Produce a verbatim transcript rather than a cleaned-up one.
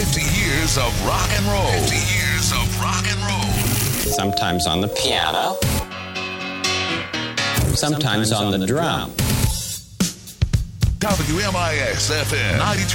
fifty years of rock and roll. fifty years of rock and roll. Sometimes on the piano. Sometimes on the drum. W M I X F M ninety-two.